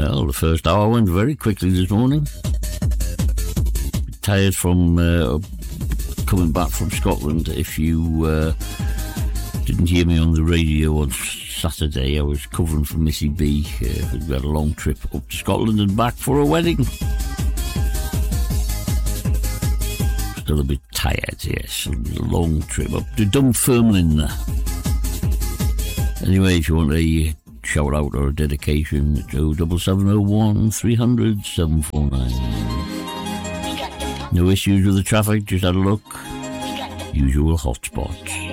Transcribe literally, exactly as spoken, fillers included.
Well, the first hour went very quickly this morning. Tired from uh, coming back from Scotland. If you uh, didn't hear me on the radio on Saturday, I was covering for Missy B. Uh, we had a long trip up to Scotland and back for a wedding. Still a bit tired, yes. It was a long trip up to Dunfermline. Anyway, if you want a shout out or a dedication, it's oh seven seven oh one, three hundred, seven four nine. No issues with the traffic, just had a look. Usual hotspots.